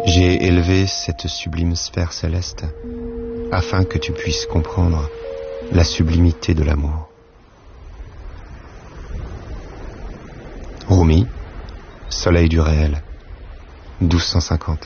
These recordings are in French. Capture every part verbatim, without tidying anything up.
J'ai élevé cette sublime sphère céleste afin que tu puisses comprendre la sublimité de l'amour. Rumi, Soleil du réel, douze cent cinquante.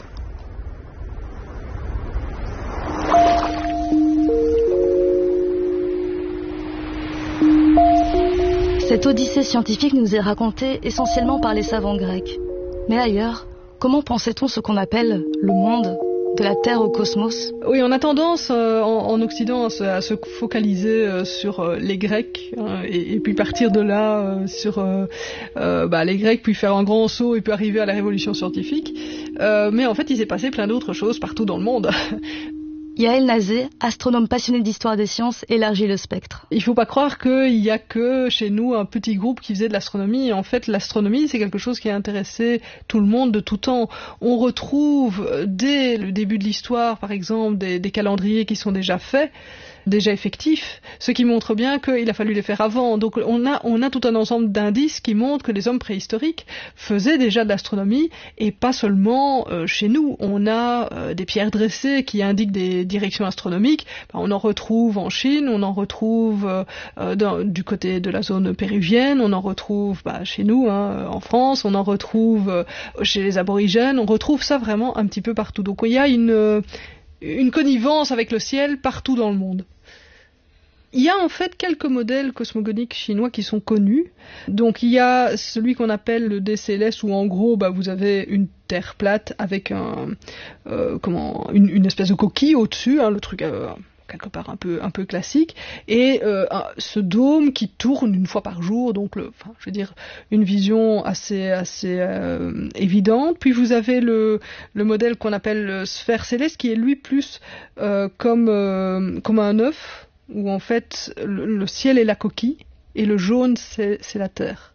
Cette odyssée scientifique nous est racontée essentiellement par les savants grecs. Mais ailleurs, comment pensait-on ce qu'on appelle le monde, de la Terre au cosmos? Oui, on a tendance euh, en, en Occident à se, à se focaliser euh, sur euh, les Grecs hein, et, et puis partir de là euh, sur euh, euh, bah, les Grecs, puis faire un grand saut et puis arriver à la révolution scientifique. Euh, mais en fait, il s'est passé plein d'autres choses partout dans le monde. Yael Nazé, astronome passionné d'histoire des sciences, élargit le spectre. Il ne faut pas croire qu'il n'y a que chez nous un petit groupe qui faisait de l'astronomie. En fait, l'astronomie, c'est quelque chose qui a intéressé tout le monde de tout temps. On retrouve dès le début de l'histoire, par exemple, des, des calendriers qui sont déjà faits, déjà effectifs, ce qui montre bien qu'il a fallu les faire avant. Donc on a, on a tout un ensemble d'indices qui montrent que les hommes préhistoriques faisaient déjà de l'astronomie, et pas seulement euh, chez nous. On a euh, des pierres dressées qui indiquent des directions astronomiques. Ben, on en retrouve en Chine, on en retrouve euh, dans, du côté de la zone péruvienne, on en retrouve bah, chez nous, hein, en France, on en retrouve euh, chez les aborigènes, on retrouve ça vraiment un petit peu partout. Donc il y a une, euh, une connivence avec le ciel partout dans le monde. Il y a en fait quelques modèles cosmogoniques chinois qui sont connus. Donc il y a celui qu'on appelle le D C L S, où en gros bah, vous avez une terre plate avec un, euh, comment, une, une espèce de coquille au-dessus, hein, le truc euh, quelque part un peu, un peu classique, et euh, un, ce dôme qui tourne une fois par jour, donc le, enfin, je veux dire une vision assez, assez euh, évidente. Puis vous avez le, le modèle qu'on appelle le sphère céleste, qui est lui plus euh, comme, euh, comme un œuf, où en fait le, le ciel est la coquille et le jaune c'est, c'est la terre.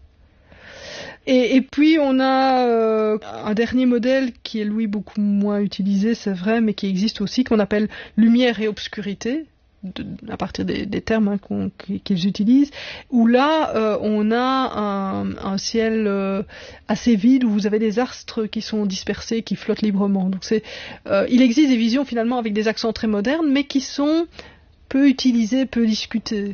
Et, et puis on a euh, un dernier modèle qui est lui beaucoup moins utilisé, c'est vrai, mais qui existe aussi, qu'on appelle lumière et obscurité, de, à partir des, des termes hein, qu'on, qu'ils utilisent, où là euh, on a un, un ciel euh, assez vide, où vous avez des astres qui sont dispersés, qui flottent librement. Donc c'est, euh, il existe des visions finalement avec des accents très modernes, mais qui sont peu utilisé, peu discuté.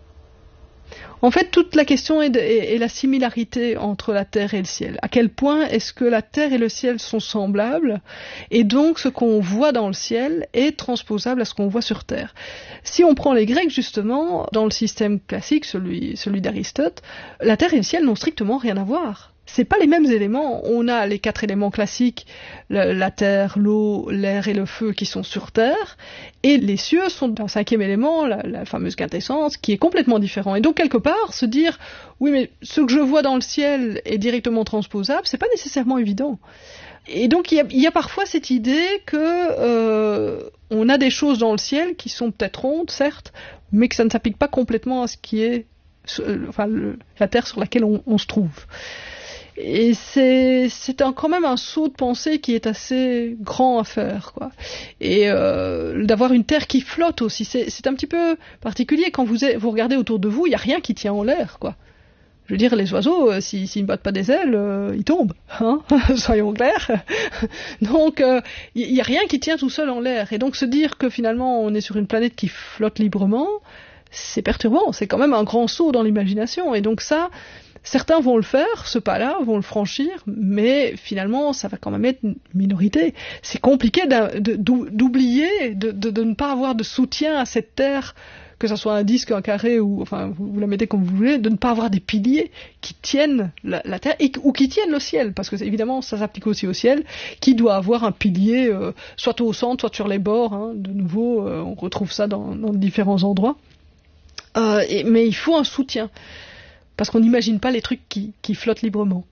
En fait, toute la question est, de, est, est la similarité entre la Terre et le ciel. À quel point est-ce que la Terre et le ciel sont semblables, et donc ce qu'on voit dans le ciel est transposable à ce qu'on voit sur Terre. Si on prend les Grecs, justement, dans le système classique, celui, celui d'Aristote, la Terre et le ciel n'ont strictement rien à voir. C'est pas les mêmes éléments. On a les quatre éléments classiques, la, la terre, l'eau, l'air et le feu qui sont sur Terre, et les cieux sont un cinquième élément, la, la fameuse quintessence, qui est complètement différent. Et donc quelque part, se dire, oui mais ce que je vois dans le ciel est directement transposable, c'est pas nécessairement évident. Et donc il y a, il y a parfois cette idée que euh, on a des choses dans le ciel qui sont peut-être rondes, certes, mais que ça ne s'applique pas complètement à ce qui est, enfin, le, la Terre sur laquelle on, on se trouve. Et c'est, c'est un, quand même un saut de pensée qui est assez grand à faire, quoi. Et euh, d'avoir une Terre qui flotte aussi, c'est, c'est un petit peu particulier. Quand vous, vous regardez autour de vous, il n'y a rien qui tient en l'air, quoi. Je veux dire, les oiseaux, euh, s'ils, s'ils ne battent pas des ailes, euh, ils tombent, hein. Soyons clairs. Donc, il euh, n'y a rien qui tient tout seul en l'air. Et donc, se dire que finalement, on est sur une planète qui flotte librement, c'est perturbant. C'est quand même un grand saut dans l'imagination. Et donc ça... Certains vont le faire, ce pas-là, vont le franchir, mais finalement, ça va quand même être une minorité. C'est compliqué de, d'oublier, de, de, de ne pas avoir de soutien à cette terre, que ce soit un disque, un carré, ou enfin, vous la mettez comme vous voulez, de ne pas avoir des piliers qui tiennent la, la terre, et, ou qui tiennent le ciel, parce que évidemment, ça s'applique aussi au ciel, qui doit avoir un pilier, euh, soit au centre, soit sur les bords. Hein. De nouveau, euh, on retrouve ça dans, dans différents endroits. Euh, et, mais il faut un soutien. Parce qu'on n'imagine pas les trucs qui, qui flottent librement.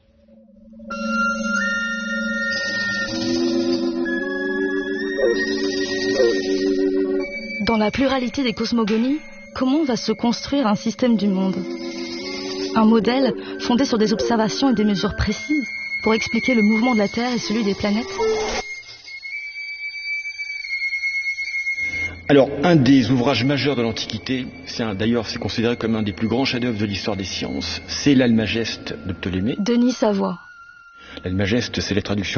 Dans la pluralité des cosmogonies, comment va se construire un système du monde ? Un modèle fondé sur des observations et des mesures précises pour expliquer le mouvement de la Terre et celui des planètes ? Alors, un des ouvrages majeurs de l'Antiquité, c'est un, d'ailleurs c'est considéré comme un des plus grands chefs-d'œuvre de l'histoire des sciences, c'est l'Almageste de Ptolémée. Denis Savoie. L'Almageste, c'est la traduction